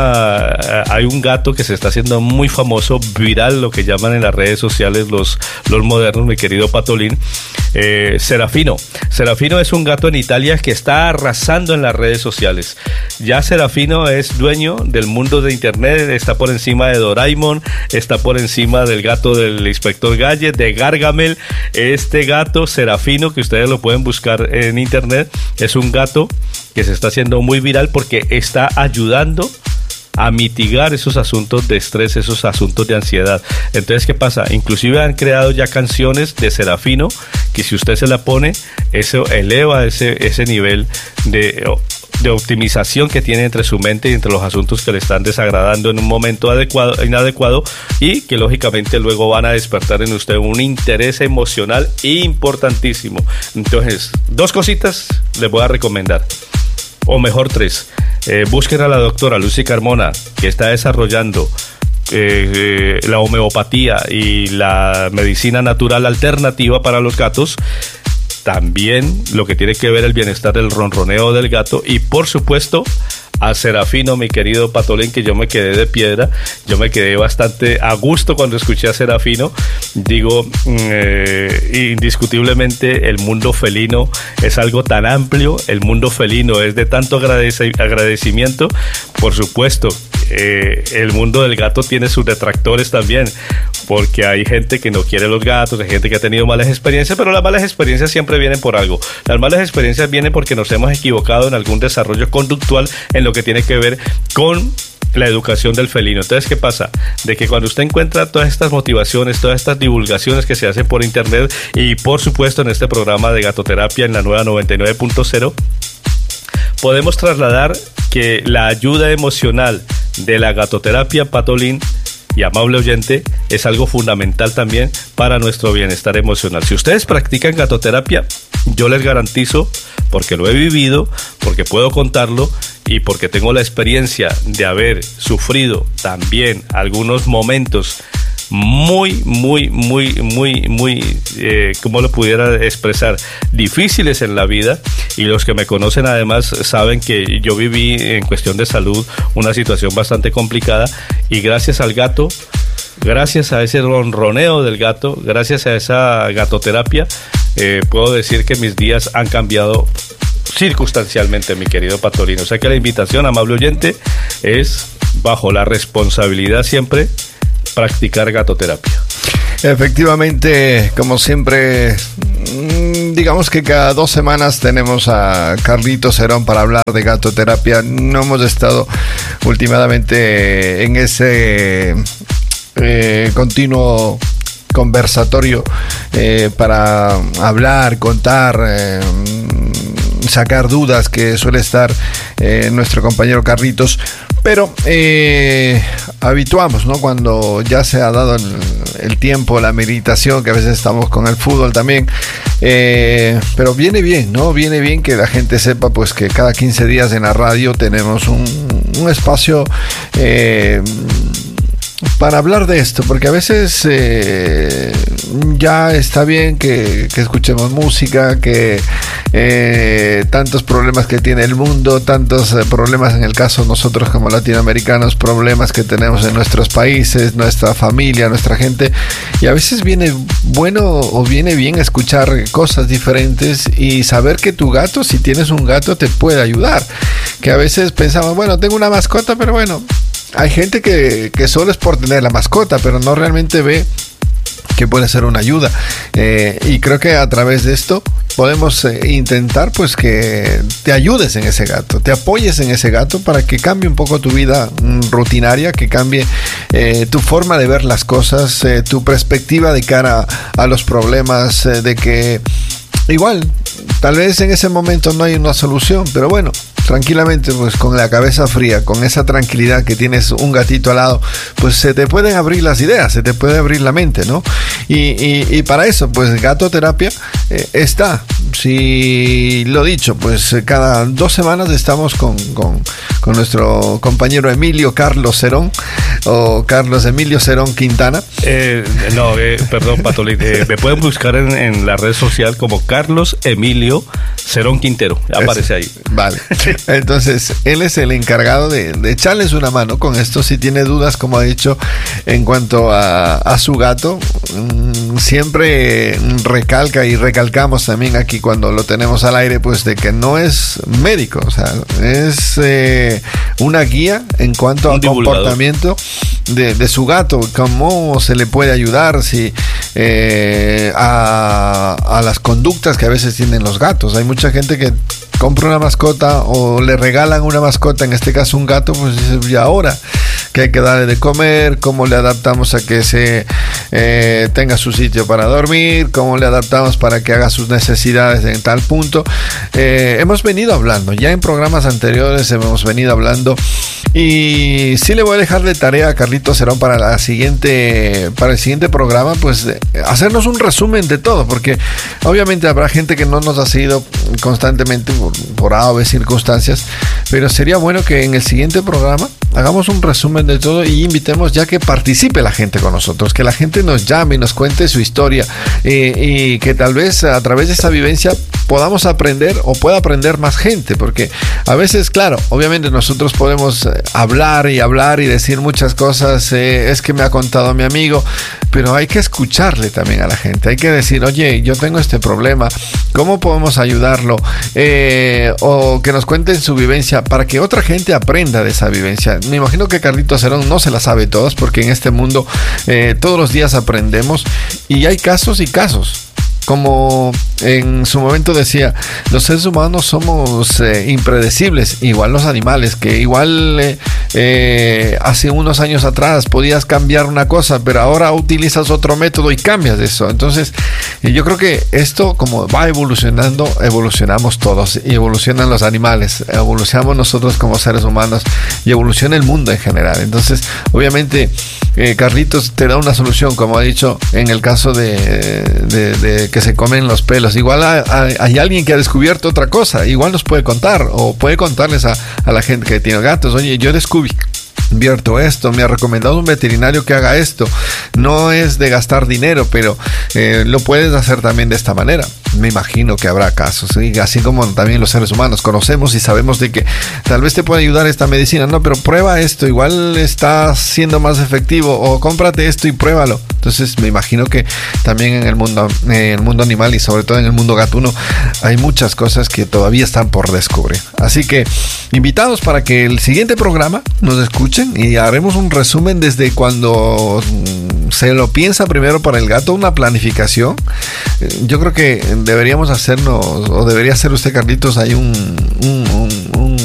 una hay un gato que se está haciendo muy famoso, viral, lo que llaman en las redes sociales los, los modernos, mi querido Patolín, eh, Serafino. Serafino es un gato en Italia que está arrasando en las redes sociales. Ya Serafino es dueño del mundo de internet, está por encima de Doraemon, está por encima del gato del Inspector Gadget, de Gargamel. Este gato Serafino, que ustedes lo pueden buscar en internet, es un gato que se está haciendo muy viral porque está ayudando a mitigar esos asuntos de estrés, esos asuntos de ansiedad. Entonces, ¿qué pasa? Inclusive han creado ya canciones de Serafino que si usted se la pone, eso eleva ese, ese nivel de, de optimización que tiene entre su mente y entre los asuntos que le están desagradando en un momento adecuado, inadecuado, y que lógicamente luego van a despertar en usted un interés emocional importantísimo. Entonces, dos cositas les voy a recomendar, o mejor tres. Eh, busquen a la doctora Lucy Carmona, que está desarrollando eh, eh, la homeopatía y la medicina natural alternativa para los gatos. También lo que tiene que ver el bienestar del ronroneo del gato, y por supuesto a Serafino, mi querido Patolín, que yo me quedé de piedra, yo me quedé bastante a gusto cuando escuché a Serafino. Digo, eh, indiscutiblemente el mundo felino es algo tan amplio, el mundo felino es de tanto agradec- agradecimiento, por supuesto. Eh, el mundo del gato tiene sus detractores también, porque hay gente que no quiere los gatos, hay gente que ha tenido malas experiencias, pero las malas experiencias siempre vienen por algo. Las malas experiencias vienen porque nos hemos equivocado en algún desarrollo conductual en lo que tiene que ver con la educación del felino. Entonces, ¿qué pasa? De que cuando usted encuentra todas estas motivaciones, todas estas divulgaciones que se hacen por internet y por supuesto en este programa de Gatoterapia en La Nueva noventa y nueve punto cero, podemos trasladar que la ayuda emocional de la gatoterapia, Patolín y amable oyente, es algo fundamental también para nuestro bienestar emocional. Si ustedes practican gatoterapia, yo les garantizo, porque lo he vivido, porque puedo contarlo y porque tengo la experiencia de haber sufrido también algunos momentos muy, muy, muy, muy, muy, eh, ¿cómo lo pudiera expresar? Difíciles en la vida, y los que me conocen además saben que yo viví en cuestión de salud una situación bastante complicada, y gracias al gato, gracias a ese ronroneo del gato, gracias a esa gatoterapia, eh, puedo decir que mis días han cambiado circunstancialmente, mi querido Patolino. O sea que la invitación, amable oyente, es bajo la responsabilidad siempre practicar gatoterapia. Efectivamente, como siempre, digamos que cada dos semanas tenemos a Carlitos Cerón para hablar de gatoterapia. No hemos estado últimamente en ese eh, continuo conversatorio eh, para hablar, contar, eh, sacar dudas que suele estar eh, nuestro compañero Carlitos. Pero eh, habituamos, ¿no? Cuando ya se ha dado el, el tiempo, la meditación, que a veces estamos con el fútbol también. Eh, pero viene bien, ¿no? Viene bien que la gente sepa pues que cada quince días en la radio tenemos un, un espacio eh, para hablar de esto, porque a veces eh, ya está bien que, que escuchemos música, que eh, tantos problemas que tiene el mundo, tantos eh, problemas en el caso de nosotros como latinoamericanos, problemas que tenemos en nuestros países, nuestra familia, nuestra gente, y a veces viene bueno o viene bien escuchar cosas diferentes y saber que tu gato, si tienes un gato, te puede ayudar, que a veces pensamos, bueno, tengo una mascota, pero bueno, hay gente que, que solo es por tener la mascota, pero no realmente ve que puede ser una ayuda. Eh, y creo que a través de esto podemos eh, intentar pues que te ayudes en ese gato, te apoyes en ese gato para que cambie un poco tu vida mm, rutinaria, que cambie eh, tu forma de ver las cosas, eh, tu perspectiva de cara a los problemas, eh, de que igual, tal vez en ese momento no hay una solución, pero bueno, tranquilamente, pues con la cabeza fría, con esa tranquilidad que tienes un gatito al lado, pues se te pueden abrir las ideas, se te puede abrir la mente, ¿no? Y, y, y para eso, pues gatoterapia eh, está, si lo dicho, pues cada dos semanas estamos con, con, con nuestro compañero Emilio Carlos Cerón, o Carlos Emilio Cerón Quintana. Eh, no, eh, perdón, Patolín, eh, me pueden buscar en, en la red social como Carlos Emilio Cerón Quintero, aparece ahí. Vale. Entonces, él es el encargado de, de echarles una mano con esto. Si tiene dudas, como ha dicho, en cuanto a, a su gato, mmm, siempre recalca y recalcamos también aquí cuando lo tenemos al aire, pues de que no es médico, o sea, es eh, una guía en cuanto al comportamiento de, de su gato, cómo se le puede ayudar, si eh, a, a las conductas que a veces tienen los gatos. Hay mucha gente que compra una mascota o le regalan una mascota, en este caso un gato, pues dice, ¿y ahora qué hay que darle de comer? ¿Cómo le adaptamos a que se eh, tenga su sitio para dormir? ¿Cómo le adaptamos para que haga sus necesidades en tal punto? Eh, hemos venido hablando, ya en programas anteriores hemos venido hablando, y sí le voy a dejar de tarea a Carlitos Cerón para la siguiente, para el siguiente programa, pues hacernos un resumen de todo, porque obviamente habrá gente que no nos ha seguido constantemente por, por A o B circunstancias, pero sería bueno que en el siguiente programa hagamos un resumen de todo y invitemos ya que participe la gente con nosotros, que la gente nos llame y nos cuente su historia, eh, y que tal vez a través de esa vivencia podamos aprender o pueda aprender más gente, porque a veces, claro, obviamente nosotros podemos hablar y hablar y decir muchas cosas, eh, es que me ha contado mi amigo, pero hay que escucharle también a la gente, hay que decir, oye, yo tengo este problema, ¿cómo podemos ayudarlo? Eh, o que nos cuenten su vivencia para que otra gente aprenda de esa vivencia. Me imagino que Carlitos Cerón no se la sabe todas, porque en este mundo eh, todos los días aprendemos y hay casos y casos. Como en su momento decía, los seres humanos somos eh, impredecibles, igual los animales, que igual eh, eh, hace unos años atrás podías cambiar una cosa, pero ahora utilizas otro método y cambias eso. Entonces, yo creo que esto, como va evolucionando, evolucionamos todos, y evolucionan los animales, evolucionamos nosotros como seres humanos, y evoluciona el mundo en general. Entonces, obviamente, eh, Carlitos te da una solución, como ha dicho, en el caso de, de, de que se comen los pelos. Igual hay, hay, hay alguien que ha descubierto otra cosa, igual nos puede contar, o puede contarles a, a la gente que tiene gatos: oye, yo descubrí invierto esto, me ha recomendado un veterinario que haga esto. No es de gastar dinero, pero eh, lo puedes hacer también de esta manera. Me imagino que habrá casos, ¿sí? Así como también los seres humanos conocemos y sabemos de que tal vez te puede ayudar esta medicina. No, pero prueba esto, igual está siendo más efectivo, o cómprate esto y pruébalo. Entonces me imagino que también en el mundo, en el mundo animal, y sobre todo en el mundo gatuno, hay muchas cosas que todavía están por descubrir. Así que invitados para que el siguiente programa nos escuchen y haremos un resumen desde cuando se lo piensa primero para el gato, una planificación. Yo creo que deberíamos hacernos, o debería hacer usted, Carlitos, hay un, un, un,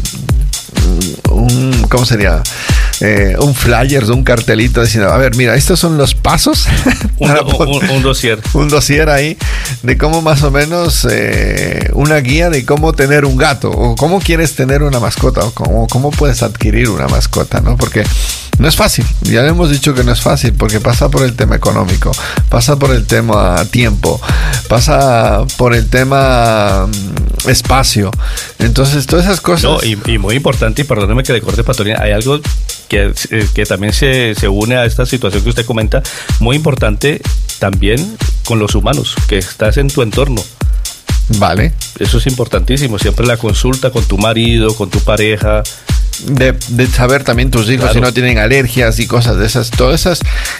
un, un ¿cómo sería? Eh, un flyer, un cartelito diciendo: a ver, mira, estos son los pasos. un, un, un dossier. Un dossier ahí de cómo más o menos, eh, una guía de cómo tener un gato, o cómo quieres tener una mascota, o cómo, cómo puedes adquirir una mascota, ¿no? Porque no es fácil, ya le hemos dicho que no es fácil, porque pasa por el tema económico, pasa por el tema tiempo, pasa por el tema um, espacio. Entonces, todas esas cosas. No, y, y muy importante, y perdóneme que le corte, Patolina, hay algo que, que también se, se une a esta situación que usted comenta, muy importante también con los humanos, que estás en tu entorno. Vale. Eso es importantísimo, siempre la consulta con tu marido, con tu pareja. De, de saber también tus hijos, claro, si no tienen alergias y cosas de esas, todas esas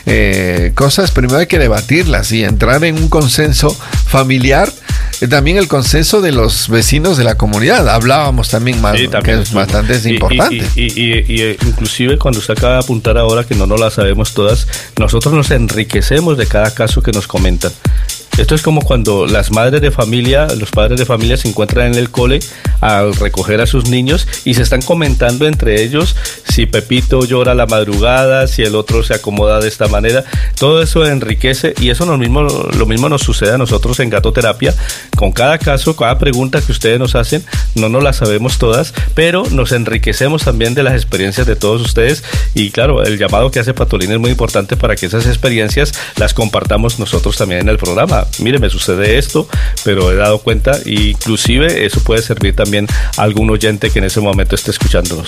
eh, cosas, primero hay que debatirlas y entrar en un consenso familiar, eh, también el consenso de los vecinos de la comunidad. Hablábamos también más, sí, también, que es bastante y, importante. Y, y, y, y, y inclusive cuando usted acaba de apuntar ahora que no nos la sabemos todas, nosotros nos enriquecemos de cada caso que nos comentan. Esto es como cuando las madres de familia, los padres de familia se encuentran en el cole al recoger a sus niños y se están comentando entre ellos si Pepito llora a la madrugada, si el otro se acomoda de esta manera. Todo eso enriquece, y eso lo mismo, lo mismo nos sucede a nosotros en Gatoterapia. Con cada caso, cada pregunta que ustedes nos hacen, no nos las sabemos todas, pero nos enriquecemos también de las experiencias de todos ustedes. Y claro, el llamado que hace Patolina es muy importante para que esas experiencias las compartamos nosotros también en el programa. Mire, me sucede esto, pero he dado cuenta, e inclusive eso puede servir también a algún oyente que en ese momento esté escuchándonos.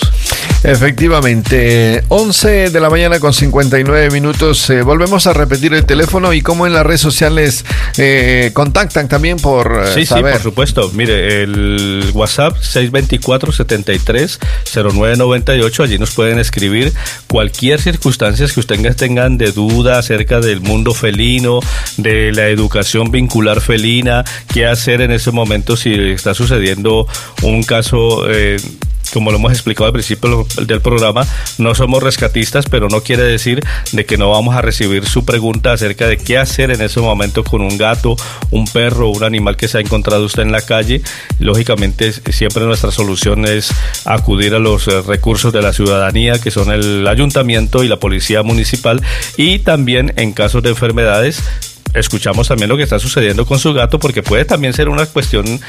Efectivamente, once de la mañana con cincuenta y nueve minutos. Eh, volvemos a repetir el teléfono y cómo en las redes sociales eh, contactan también por eh, sí, saber. Sí, por supuesto. Mire, el WhatsApp seis dos cuatro, siete tres, cero nueve nueve ocho. Allí nos pueden escribir cualquier circunstancia que ustedes tengan de duda acerca del mundo felino, de la educación vincular felina, qué hacer en ese momento si está sucediendo un caso, eh, como lo hemos explicado al principio del programa. No somos rescatistas, pero no quiere decir de que no vamos a recibir su pregunta acerca de qué hacer en ese momento con un gato, un perro, un animal que se ha encontrado usted en la calle. Lógicamente, siempre nuestra solución es acudir a los recursos de la ciudadanía, que son el ayuntamiento y la policía municipal, y también en casos de enfermedades escuchamos también lo que está sucediendo con su gato, porque puede también ser una cuestión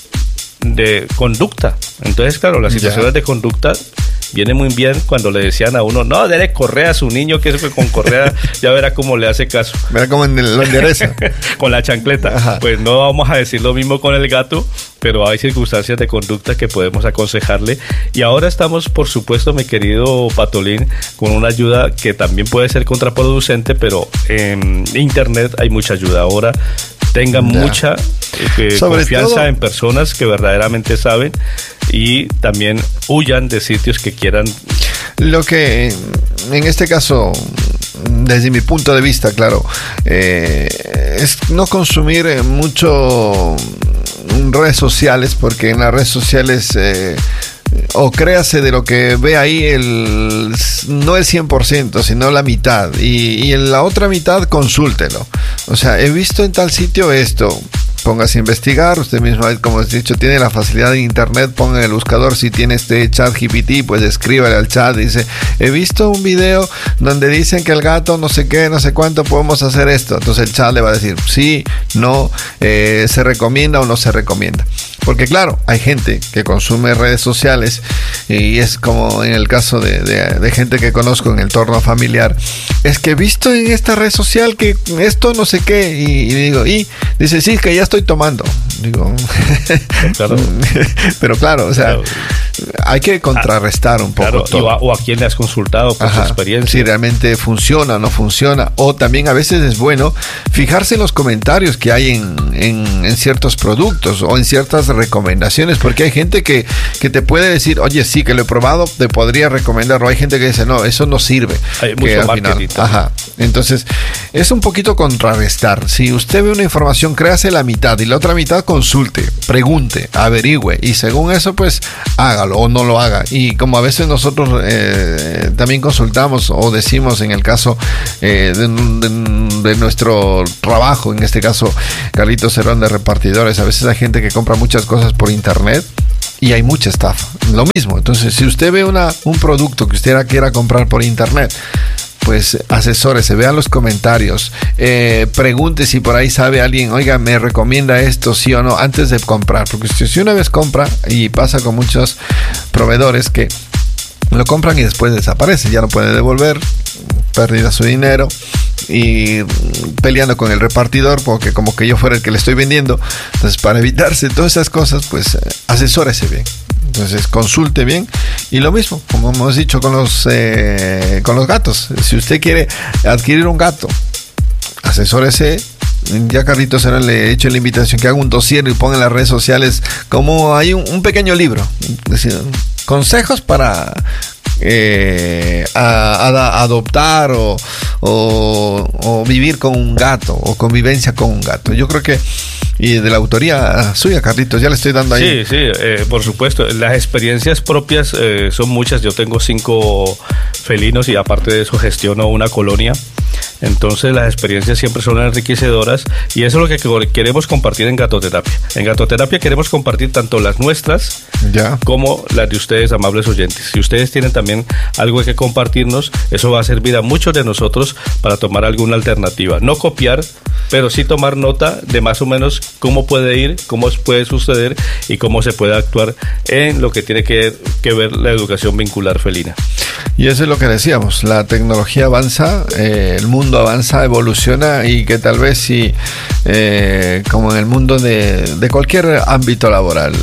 de conducta. Entonces, claro, las situaciones yeah. de conducta viene muy bien cuando le decían a uno: no, dele correa a su niño, que eso que con correa ya verá cómo le hace caso. Verá cómo lo endereza. Con la chancleta. Ajá. Pues no vamos a decir lo mismo con el gato, pero hay circunstancias de conducta que podemos aconsejarle. Y ahora estamos, por supuesto, mi querido Patolín, con una ayuda que también puede ser contraproducente, pero en internet hay mucha ayuda. Ahora tengan yeah. mucha eh, confianza todo en personas que verdaderamente saben, y también huyan de sitios que quieran. Lo que en este caso, desde mi punto de vista, claro, eh, es no consumir mucho redes sociales, porque en las redes sociales eh, o créase de lo que ve ahí, el, no el cien por ciento, sino la mitad, y, y en la otra mitad consúltelo. O sea, he visto en tal sitio esto, póngase a investigar, usted mismo, como he dicho, tiene la facilidad de internet, ponga en el buscador, si tiene este chat G P T, pues escríbale al chat, dice, he visto un video donde dicen que el gato no sé qué, no sé cuánto, podemos hacer esto. Entonces el chat le va a decir, sí, no, eh, se recomienda o no se recomienda. Porque claro, hay gente que consume redes sociales y es como en el caso de, de, de gente que conozco en el entorno familiar, es que he visto en esta red social que esto no sé qué, y, y digo, y dice, sí, que ya estoy tomando. Digo, claro. Pero claro, o sea, claro, hay que contrarrestar un poco claro, todo. O a, o a quién le has consultado por Ajá, su experiencia. Si realmente funciona o no funciona. O también a veces es bueno fijarse en los comentarios que hay en, en, en ciertos productos o en ciertas recomendaciones, porque hay gente que, que te puede decir, oye, sí, que lo he probado, te podría recomendar, o hay gente que dice, no, eso no sirve. Hay mucho al marketing. Final, ajá. Entonces, es un poquito contrarrestar. Si usted ve una información, créase la mitad y la otra mitad consulte, pregunte, averigüe y según eso, pues hágalo o no lo haga. Y como a veces nosotros eh, también consultamos o decimos en el caso eh, de, de, de nuestro trabajo, en este caso, Carlitos Cerón, de repartidores, a veces hay gente que compra muchas cosas por internet y hay mucha estafa. Lo mismo. Entonces, si usted ve una, un producto que usted quiera comprar por internet, pues asesórese, vea los comentarios, eh, pregunte si por ahí sabe alguien, oiga, me recomienda esto, sí o no, antes de comprar, porque si, si una vez compra, y pasa con muchos proveedores que lo compran y después desaparece, ya no puede devolver, pérdida su dinero y peleando con el repartidor porque como que yo fuera el que le estoy vendiendo. Entonces, para evitarse todas esas cosas, pues asesórese bien. Entonces consulte bien, y lo mismo como hemos dicho con los eh, con los gatos. Si usted quiere adquirir un gato, asesórese. Ya Carlitos ahora le he hecho la invitación que haga un dossier y ponga en las redes sociales como hay un, un pequeño libro, es decir, consejos para eh, a, a adoptar o, o, o vivir con un gato o convivencia con un gato. Yo creo que, y de la autoría suya, Carlitos, ya le estoy dando ahí. Sí, sí, eh, por supuesto. Las experiencias propias eh, son muchas. Yo tengo cinco felinos y aparte de eso gestiono una colonia. Entonces las experiencias siempre son enriquecedoras y eso es lo que queremos compartir en Gatoterapia. En Gatoterapia queremos compartir tanto las nuestras ya. como las de ustedes, amables oyentes. Si ustedes tienen también algo que compartirnos, eso va a servir a muchos de nosotros para tomar alguna alternativa. No copiar, pero sí tomar nota de más o menos cómo puede ir, cómo puede suceder y cómo se puede actuar en lo que tiene que, que ver la educación vincular felina. Y eso es lo que decíamos, la tecnología avanza, eh, el mundo avanza, evoluciona, y que tal vez si, eh, como en el mundo de, de cualquier ámbito laboral,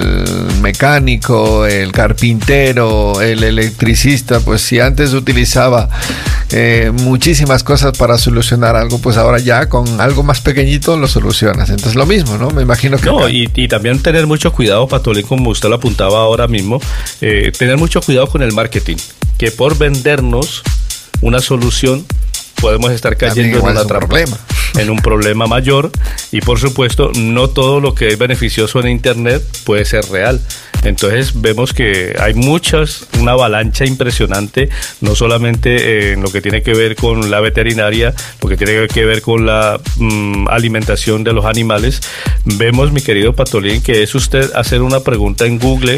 el mecánico, el carpintero, el electricista, pues si antes utilizaba eh, muchísimas cosas para solucionar algo, pues ahora ya con algo más pequeñito lo solucionas. Entonces lo mismo, ¿no? Me imagino que... No, y, y también tener mucho cuidado, Patolín, como usted lo apuntaba ahora mismo, eh, tener mucho cuidado con el marketing, que por vendernos una solución podemos estar cayendo en una trampa, problema. en un problema mayor, y por supuesto no todo lo que es beneficioso en internet puede ser real. Entonces vemos que hay muchas, una avalancha impresionante, no solamente en lo que tiene que ver con la veterinaria, lo que tiene que ver con la mmm, alimentación de los animales. Vemos, mi querido Patolín, que es usted hacer una pregunta en Google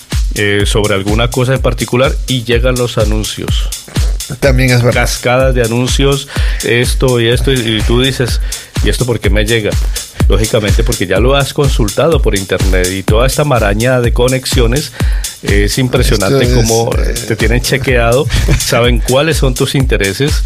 eh, sobre alguna cosa en particular y llegan los anuncios. También es verdad. Cascadas de anuncios, esto y esto, y, y tú dices, ¿y esto por qué me llega? Lógicamente porque ya lo has consultado por internet, y toda esta maraña de conexiones eh, es impresionante es, cómo eh, te tienen chequeado, saben cuáles son tus intereses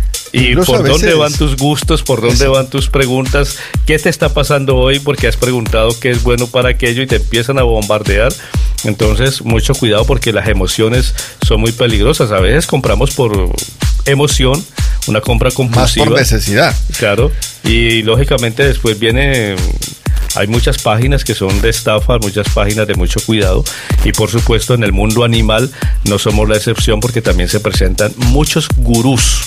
y por dónde veces, van tus gustos, por dónde eso. van tus preguntas, qué te está pasando hoy porque has preguntado qué es bueno para aquello, y te empiezan a bombardear. Entonces mucho cuidado porque las emociones son muy peligrosas. A veces compramos por emoción, una compra compulsiva. Más por necesidad. Claro, y lógicamente después viene... Hay muchas páginas que son de estafa, muchas páginas de mucho cuidado, y por supuesto en el mundo animal no somos la excepción porque también se presentan muchos gurús.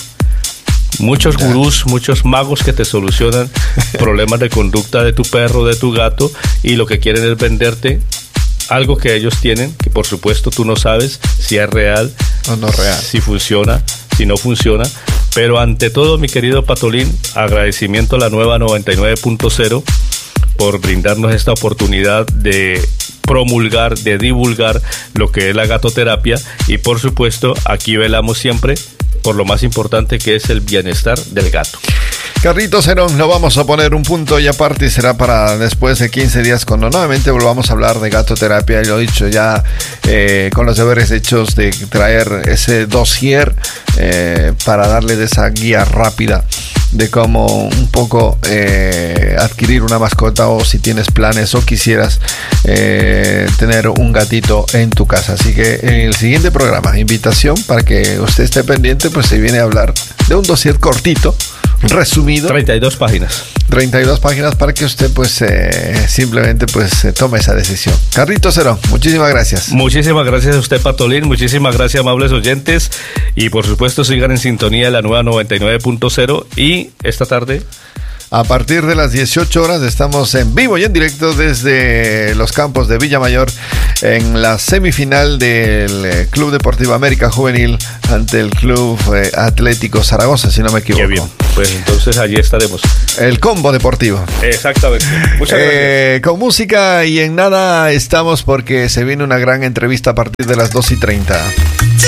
Muchos gurús, muchos magos que te solucionan problemas de conducta de tu perro, de tu gato, y lo que quieren es venderte algo que ellos tienen, que por supuesto tú no sabes si es real o no real, si funciona, si no funciona. Pero ante todo, mi querido Patolín, agradecimiento a la nueva noventa y nueve punto cero por brindarnos esta oportunidad de promulgar, de divulgar lo que es la gatoterapia, y por supuesto aquí velamos siempre por lo más importante, que es el bienestar del gato. Carlitos Herón, no vamos a poner un punto y aparte, y será para después de quince días cuando nuevamente volvamos a hablar de gatoterapia. Y lo he dicho ya, eh, con los deberes hechos de traer ese dossier eh, para darle de esa guía rápida de cómo un poco eh, adquirir una mascota, o si tienes planes o quisieras eh, tener un gatito en tu casa. Así que en el siguiente programa, invitación para que usted esté pendiente, pues se viene a hablar de un dossier cortito, resumido, treinta y dos páginas treinta y dos páginas para que usted pues eh, simplemente pues eh, tome esa decisión. Carlitos Herón, muchísimas gracias. Muchísimas gracias a usted, Patolín. Muchísimas gracias, amables oyentes, y por supuesto sigan en sintonía de la nueva noventa y nueve punto cero. Y esta tarde, a partir de las dieciocho horas, estamos en vivo y en directo desde los campos de Villamayor en la semifinal del Club Deportivo América Juvenil ante el Club eh, Atlético Zaragoza, si no me equivoco. Qué bien. Pues entonces allí estaremos. El combo deportivo. Exactamente. Muchas gracias. Eh, con música y en nada estamos, porque se viene una gran entrevista a partir de las dos y treinta.